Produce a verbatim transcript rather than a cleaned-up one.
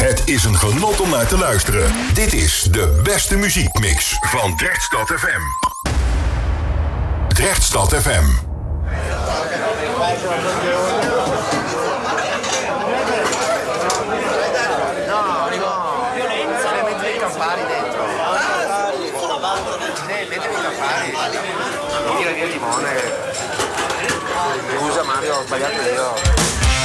Het is een genot om naar te luisteren. Dit is de beste muziekmix van Drechtstad F M. Drechtstad F M. Scusa Mario, ho sbagliato io.